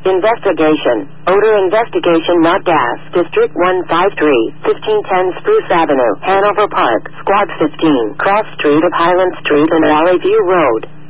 Investigation. Odor investigation, not gas. District 153, 1510 Spruce Avenue, Hanover Park, Squad 15, Cross Street of Highland Street and Valley View Road.